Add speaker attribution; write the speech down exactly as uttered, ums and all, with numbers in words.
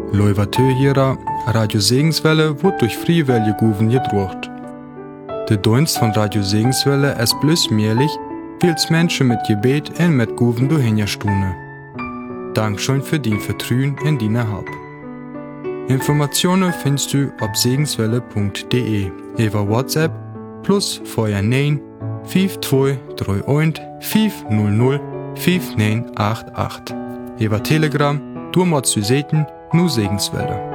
Speaker 1: Leuvatö hierer, Radio Segenswelle wird durch Freiwillige Guven gedruckt. Der Dienst von Radio Segenswelle ist bloß möglich, weil es Menschen mit Gebet und mit Guven durchhinstune. Dankeschön für dein Vertrauen in deine Hilfe. Informationen findest du auf segenswelle punkt de, über WhatsApp plus vier neun fünf zwei drei eins fünf null null fünf neun acht acht. Über Telegram, du machst du Seiten, nur Segenswelle.